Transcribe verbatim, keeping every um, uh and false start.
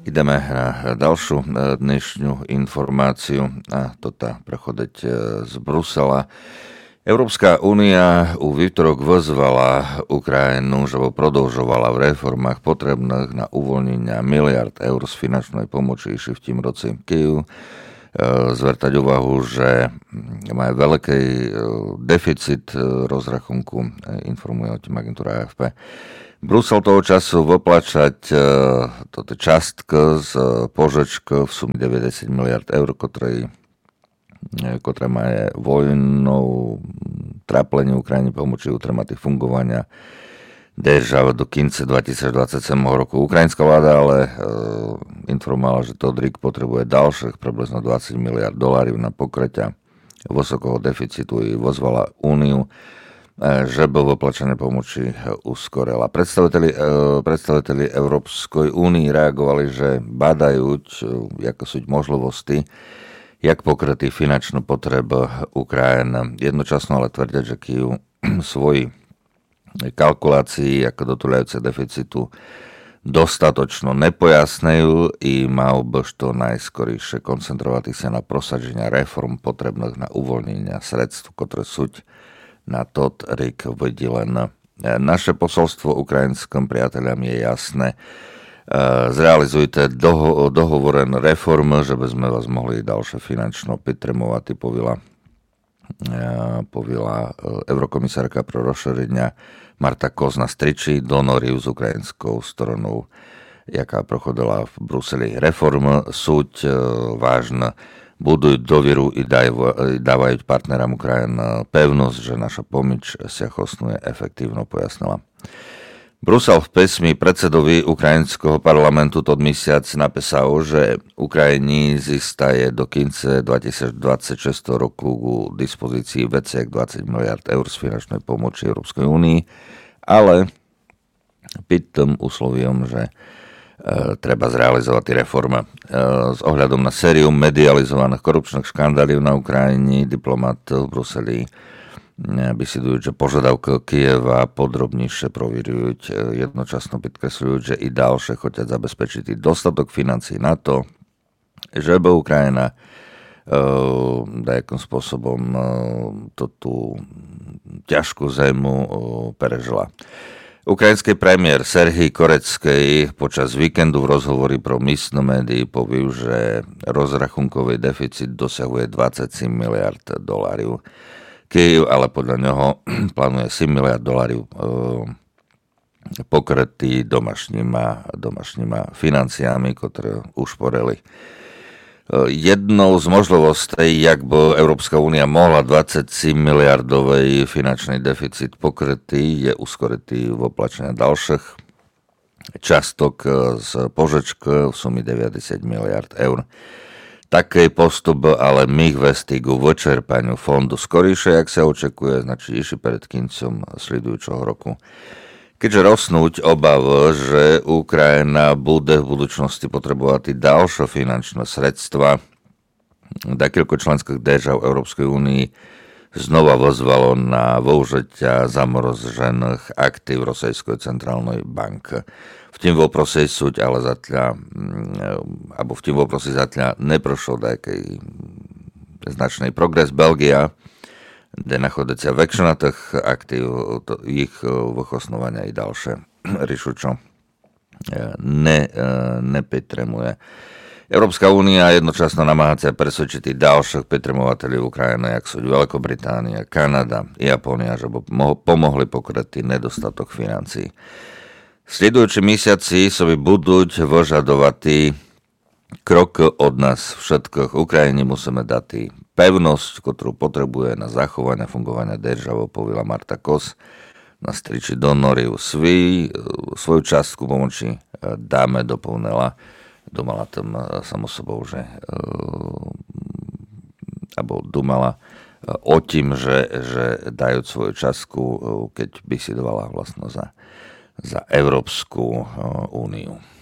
Ideme na ďalšiu dnešnú informáciu a to tá prechodeť z Brusela. Európska únia u výtorok vyzvala Ukrajinu, že prodlžovala v reformách potrebných na uvoľnenia miliard eur z finančnej pomoci v tým roce Kyjev. Zvrtať úvahu, že má veľký deficit rozrachunku, informuje o tým agentúra á ef pé. Brusel toho času vyplačať toto častku z požečk v sume deväťdesiat miliard eur, ktoré, ktoré má vojnou tráplenie Ukrajiny pomoci utramaty fungovania država do konca dvetisícdvadsaťsedem roku. Ukrajinská vláda ale e, informovala, že Todrik potrebuje ďalších približno dvadsať miliard dolárov na pokrytia vysokého deficitu i vozvala úniu, že by vyplačené pomoci uskorela. Predstaviteľi, predstaviteľi Európskej únie reagovali, že badajú, ako sú možnosti, jak pokrytý finančnú potrebu Ukrajiny. Jednočasno ale tvrdia, že Kyjev svoji kalkulácií ako dotúľajúce deficitu dostatočno nepojasnejú i mal by to najskorejšie koncentrovať sa na prosadženia reform potrebných na uvoľnenie sredstv, ktoré sú na tot rik vydelené. Naše posolstvo ukrajinským priateľom je jasné. Zrealizujte doho- dohovorené reformy, že by sme vás mohli ďalšie finančno pitremovať, povila, povila eurokomisárka pro rozšírenia Marta Kozna-Stričí donoriu s ukrajinskou stronou, jaká prochodila v Bruseli. Reformy sú vážne, budujú dôveru i dávajú partnerom Ukrajiny pevnosť, že naša pomoc sa chosnuje efektívno, pojasnila. Brusel v písmi predsedovi ukrajinského parlamentu tento mesiac napísal, že Ukrajini zistaje do konca dvetisícdvadsaťšesť roku k dispozícii viac ako dvadsať miliard eur z finančnej pomoci Európskej únii, ale pred tým úsloviom, že E, treba zrealizovať tie reformy. E, s ohľadom na sériu medializovaných korupčných škandálov na Ukrajine diplomat v Bruseli vysidujú, že požiadavky Kyjeva podrobnejšie prověrujú, jednočasno podkresľujú, že i ďalšie chcú zabezpečiť dostatok financií na to, že by Ukrajina e, nejakým spôsobom e, to tú ťažkú zemu e, prežila. Ukrajinský premiér Serhij Korecký počas víkendu v rozhovori pro místne médii poviu, že rozrachunkový deficit dosahuje dvadsaťsedem miliard dolárov. Kyjev ale podľa neho plánuje sedem miliard dolárov e, pokrytý domašníma, domašníma financiami, ktoré ušporeli. Jednou z možností, jak by Európska únia mohla dvadsaťsedem miliardový finančný deficit pokrytý, je uskoritý v oplačenia ďalších častok z požečky v sume deväťdesiat miliard eur. Taký postup ale mých vestí k vyčerpaniu fondu skorejšie, jak sa očekuje, znači ešte pred koncom sledujúceho roku. Keďže rosnúť obavy, že Ukrajina bude v budúcnosti potrebovať ďalšie finančné sredstva, niekoľko členských držav Európskej únii znova vyzvalo na využitia zamrožených aktív Rosejskej centrálnej banky. V tým voprose súť ale zatiaľ, alebo v tým voprose zatiaľ neprošol nejaký značný progres. Belgia, kde nachodícia väčšina tých aktív, to, ich vychosnovania i ďalšie riešučo ne, nepitremuje. Európska únia jednočasno namáha sa presvedčiť ďalších pitremovateľov Ukrajiny, jak sú Veľkobritánia, Kanada, Japónia, že by pomohli pokryť nedostatok financií. Sledujúci mesiaci sa budú vyžadovať krok od nás všetkých. Ukrajine musíme dať pevnosť, ktorú potrebuje na zachovanie fungovania državy, povila Marta Kos. Na striči donoriu svý, svoju častku pomoci dáme doplnila. Domala tam samo sobou, že alebo dumala o tým, že, že dajú svoju častku, keď by si dovala vlastno za za Európsku úniu.